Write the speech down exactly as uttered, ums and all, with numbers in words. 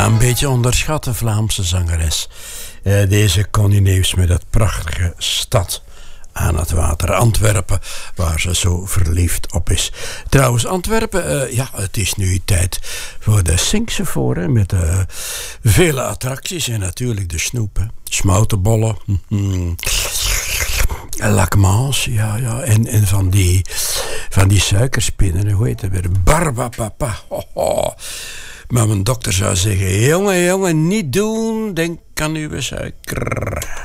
Ja, een beetje onderschatte Vlaamse zangeres. Uh, deze Connie Neefs met dat prachtige Stad aan het water. Antwerpen, waar ze zo verliefd op is. Trouwens, Antwerpen, uh, ja, het is nu tijd voor de Singsefoor, met uh, vele attracties en natuurlijk de snoepen. Smoutenbollen, mm-hmm. Lakmans, ja, ja, en, en van die, van die suikerspinnen, hoe heet het weer? Barbapapa, ho, ho. Maar mijn dokter zou zeggen, jongen, jongen, niet doen, denk aan uw suiker.